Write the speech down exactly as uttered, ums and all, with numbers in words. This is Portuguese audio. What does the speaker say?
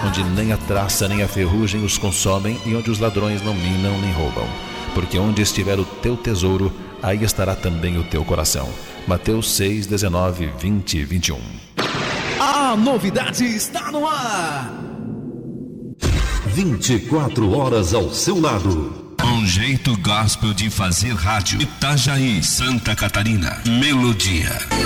onde nem a traça nem a ferrugem os consomem e onde os ladrões não minam nem roubam. Porque onde estiver o teu tesouro, aí estará também o teu coração. Mateus seis, dezenove, vinte e vinte e um. A novidade está no ar. vinte e quatro horas ao seu lado. Um jeito gospel de fazer rádio. Itajaí, Santa Catarina. Melodia.